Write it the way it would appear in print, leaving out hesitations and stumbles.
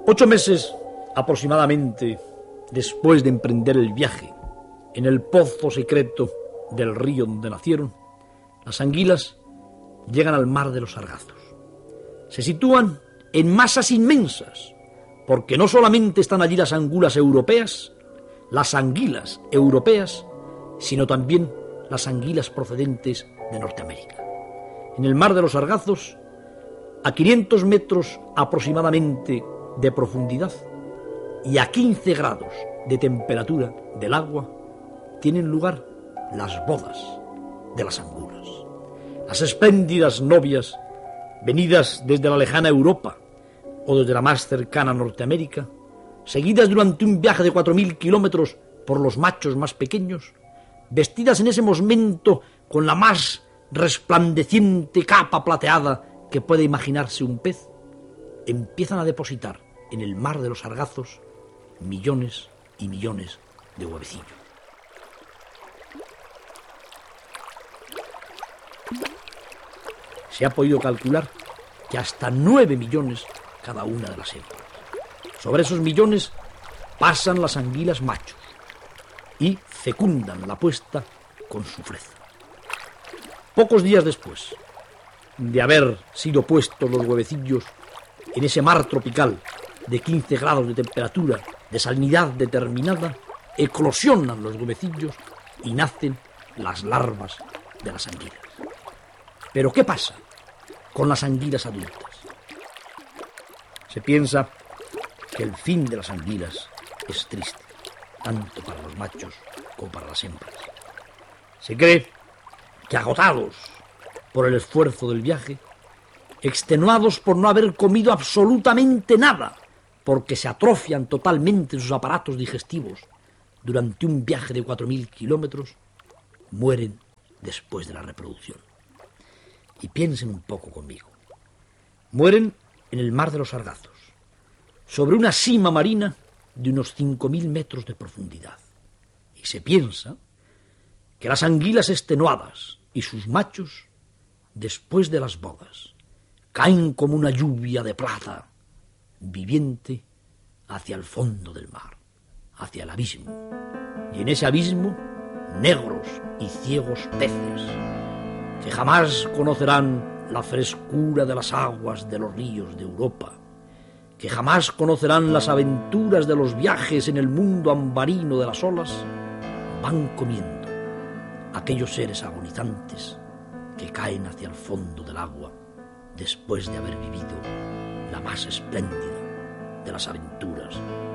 8 meses aproximadamente después de emprender el viaje, en el pozo secreto del río donde nacieron, las anguilas llegan al mar de los Sargazos. Se sitúan en masas inmensas, porque no solamente están allí las anguilas europeas, sino también las anguilas procedentes de Norteamérica. En el mar de los Sargazos, a 500 metros aproximadamente de profundidad y a 15 grados de temperatura del agua, tienen lugar las bodas de las angulas. Las espléndidas novias, venidas desde la lejana Europa o desde la más cercana Norteamérica, seguidas durante un viaje de 4.000 kilómetros por los machos más pequeños, vestidas en ese momento con la más resplandeciente capa plateada que puede imaginarse un pez, empiezan a depositar en el mar de los Sargazos millones y millones de huevecillos. Se ha podido calcular que hasta 9 millones cada una de las hembras. Sobre esos millones pasan las anguilas machos y fecundan la puesta con su freza. Pocos días después de haber sido puestos los huevecillos en ese mar tropical de 15 grados de temperatura, de salinidad determinada, eclosionan los huevecillos y nacen las larvas de las anguilas. ¿Pero qué pasa con las anguilas adultas? Se piensa que el fin de las anguilas es triste, tanto para los machos como para las hembras. Se cree que agotados por el esfuerzo del viaje, extenuados por no haber comido absolutamente nada, porque se atrofian totalmente sus aparatos digestivos durante un viaje de 4.000 kilómetros, mueren después de la reproducción. Y piensen un poco conmigo. Mueren en el mar de los Sargazos, sobre una sima marina de unos 5.000 metros de profundidad. Y se piensa que las anguilas extenuadas y sus machos, después de las bodas, caen como una lluvia de plata viviente hacia el fondo del mar, hacia el abismo. Y en ese abismo, negros y ciegos peces, que jamás conocerán la frescura de las aguas de los ríos de Europa, que jamás conocerán las aventuras de los viajes en el mundo ambarino de las olas, van comiendo aquellos seres agonizantes que caen hacia el fondo del agua después de haber vivido la más espléndida de las aventuras